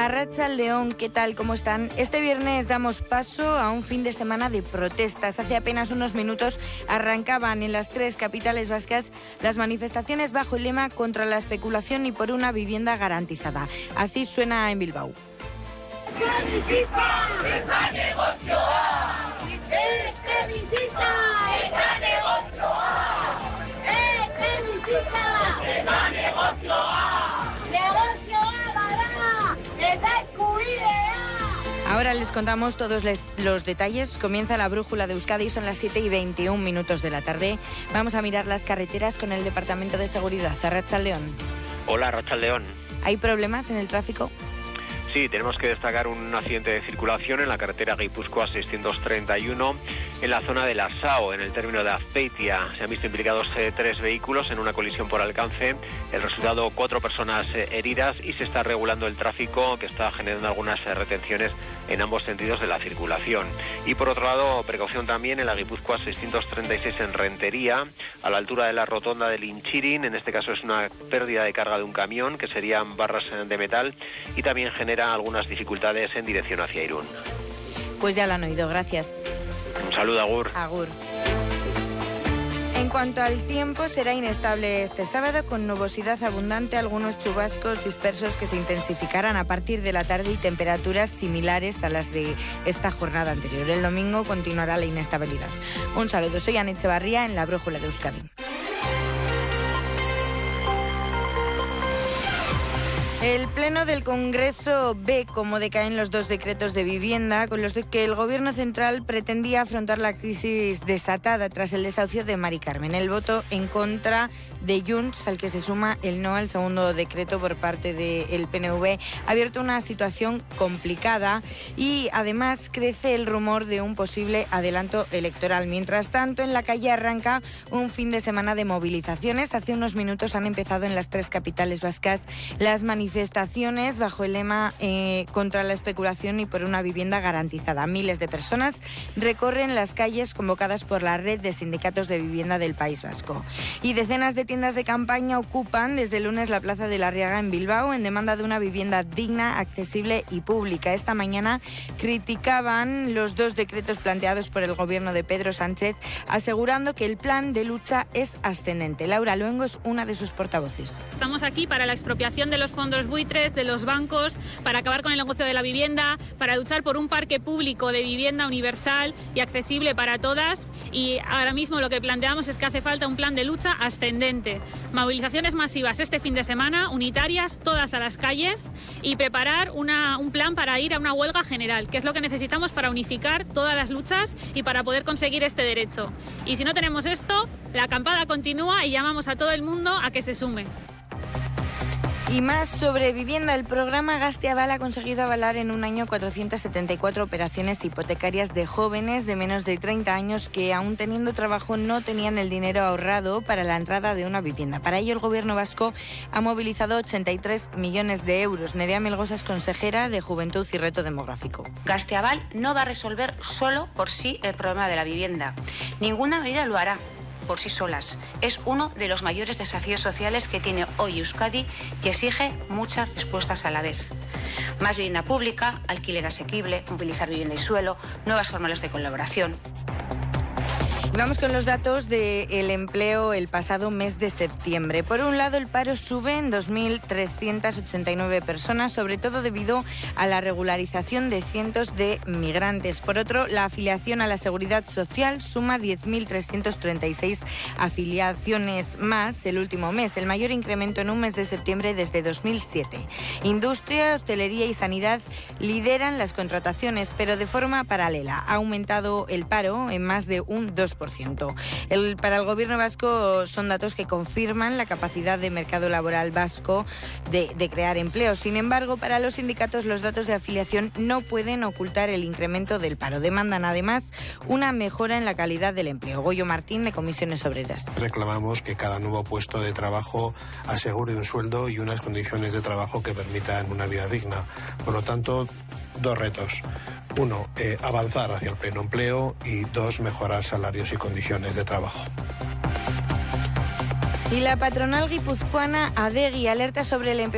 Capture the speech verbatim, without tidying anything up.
Arratsaldeon, ¿qué tal? ¿Cómo están? Este viernes damos paso a un fin de semana de protestas. Hace apenas unos minutos arrancaban en las tres capitales vascas las manifestaciones bajo el lema contra la especulación y por una vivienda garantizada. Así suena en Bilbao. ¡Este visita! ¡Está negocio A! ¡Este visita! ¡Está negocio A! ¡Este visita! ¡Está negocio A! ¡Negocio A, bará! ¡Está escurrida! Ahora les contamos todos les, los detalles. Comienza la brújula de Euskadi, son las siete y veintiún minutos de la tarde. Vamos a mirar las carreteras con el Departamento de Seguridad. Arratsaldeon. Hola, Arratsaldeon. ¿Hay problemas en el tráfico? Sí, tenemos que destacar un accidente de circulación en la carretera Guipúzcoa seiscientos treinta y uno, en la zona de Lasao, en el término de Azpeitia. Se han visto implicados eh, tres vehículos en una colisión por alcance. El resultado, cuatro personas eh, heridas, y se está regulando el tráfico, que está generando algunas eh, retenciones en ambos sentidos de la circulación. Y por otro lado, precaución también en la Guipúzcoa seiscientos treinta y seis en Rentería, a la altura de la rotonda del Inchirin. En este caso es una pérdida de carga de un camión, que serían barras de metal, y también genera algunas dificultades en dirección hacia Irún. Pues ya lo han oído, gracias. Un saludo, Agur. Agur. En cuanto al tiempo, será inestable este sábado con nubosidad abundante, algunos chubascos dispersos que se intensificarán a partir de la tarde y temperaturas similares a las de esta jornada anterior. El domingo continuará la inestabilidad. Un saludo, soy Ana Echevarría en la Brújula de Euskadi. El Pleno del Congreso ve cómo decaen los dos decretos de vivienda con los que el Gobierno central pretendía afrontar la crisis desatada tras el desahucio de Mari Carmen. El voto en contra de Junts, al que se suma el no al segundo decreto por parte del P N V, ha abierto una situación complicada y además crece el rumor de un posible adelanto electoral. Mientras tanto, en la calle arranca un fin de semana de movilizaciones. Hace unos minutos han empezado en las tres capitales vascas las manifestaciones manifestaciones bajo el lema eh, contra la especulación y por una vivienda garantizada. Miles de personas recorren las calles convocadas por la red de sindicatos de vivienda del País Vasco. Y decenas de tiendas de campaña ocupan desde el lunes la Plaza de la Arriaga en Bilbao en demanda de una vivienda digna, accesible y pública. Esta mañana criticaban los dos decretos planteados por el gobierno de Pedro Sánchez, asegurando que el plan de lucha es ascendente. Laura Luengo es una de sus portavoces. Estamos aquí para la expropiación de los fondos buitres, de los bancos, para acabar con el negocio de la vivienda, para luchar por un parque público de vivienda universal y accesible para todas. Y ahora mismo lo que planteamos es que hace falta un plan de lucha ascendente. Movilizaciones masivas este fin de semana, unitarias, todas a las calles, y preparar una, un plan para ir a una huelga general, que es lo que necesitamos para unificar todas las luchas y para poder conseguir este derecho. Y si no tenemos esto, la acampada continúa y llamamos a todo el mundo a que se sume. Y más sobre vivienda. El programa Gazte-Aval ha conseguido avalar en un año cuatrocientas setenta y cuatro operaciones hipotecarias de jóvenes de menos de treinta años que, aún teniendo trabajo, no tenían el dinero ahorrado para la entrada de una vivienda. Para ello, el Gobierno vasco ha movilizado ochenta y tres millones de euros. Nerea Melgosa es consejera de Juventud y Reto Demográfico. Gazte-Aval no va a resolver solo por sí el problema de la vivienda. Ninguna medida lo hará por sí solas. Es uno de los mayores desafíos sociales que tiene hoy Euskadi y exige muchas respuestas a la vez. Más vivienda pública, alquiler asequible, movilizar vivienda y suelo, nuevas fórmulas de colaboración. Vamos con los datos del empleo el pasado mes de septiembre. Por un lado, el paro sube en dos mil trescientas ochenta y nueve personas, sobre todo debido a la regularización de cientos de migrantes. Por otro, la afiliación a la Seguridad Social suma diez mil trescientas treinta y seis afiliaciones más el último mes, el mayor incremento en un mes de septiembre desde dos mil siete. Industria, hostelería y sanidad lideran las contrataciones, pero de forma paralela. Ha aumentado el paro en más de un dos por ciento. El, para el Gobierno vasco son datos que confirman la capacidad de mercado laboral vasco de, de crear empleo. Sin embargo, para los sindicatos los datos de afiliación no pueden ocultar el incremento del paro. Demandan además una mejora en la calidad del empleo. Goyo Martín, de Comisiones Obreras. Reclamamos que cada nuevo puesto de trabajo asegure un sueldo y unas condiciones de trabajo que permitan una vida digna. Por lo tanto, dos retos. Uno, eh, avanzar hacia el pleno empleo, y dos, mejorar salarios y condiciones de trabajo. Y la patronal guipuzcoana Adegi alerta sobre el empeoramiento